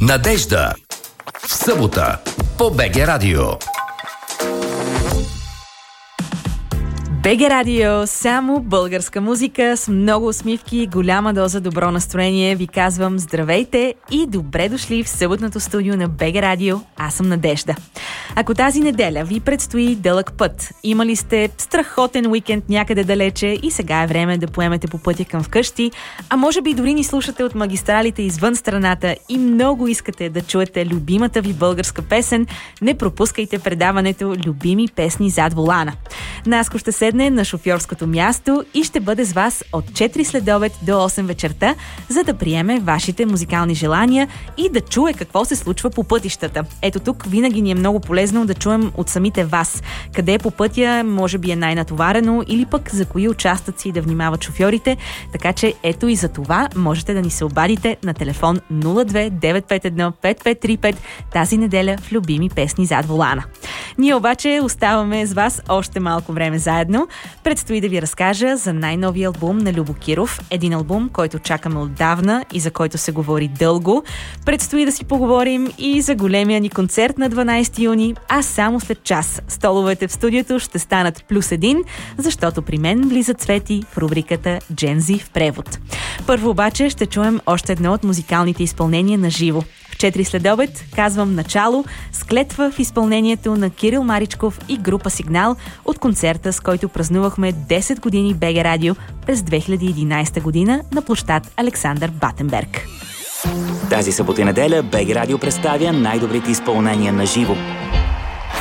Надежда. В събота по БГ Радио. БГ Радио, само българска музика с много усмивки и голяма доза добро настроение. Ви казвам здравейте и добре дошли в съботното студио на БГ Радио. Аз съм Надежда. Ако тази неделя ви предстои дълъг път, имали сте страхотен уикенд някъде далече и сега е време да поемете по пътя към вкъщи, а може би дори ни слушате от магистралите извън страната и много искате да чуете любимата ви българска песен, не пропускайте предаването "Любими песни зад волана". Наско ще седне на шофьорското място и ще бъде с вас от 4 следобед до 8 вечерта, за да приеме вашите музикални желания и да чуе какво се случва по пътищата. Ето тук винаги ни е много полезно да чуем от самите вас. Къде по пътя може би е най-натоварено или пък за кои участъци да внимават шофьорите. Така че ето и за това можете да ни се обадите на телефон 02 951 5535 тази неделя в "Любими песни зад волана". Ние обаче оставаме с вас още малко време заедно. Предстои да ви разкажа за най-новия албум на Любо Киров. Един албум, който чакаме отдавна и за който се говори дълго. Предстои да си поговорим и за големия ни концерт на 12 юни, а само след час столовете в студиото ще станат +1, защото при мен влизат Цвети в рубриката Джензи в превод. Първо обаче ще чуем още едно от музикалните изпълнения на живо. В 4 следобед казвам начало с клетва в изпълнението на Кирил Маричков и група Сигнал от концерта, с който празнувахме 10 години БГ Радио през 2011 година на площад Александър Батенберг. Тази събота и неделя БГ Радио представя най-добрите изпълнения на живо.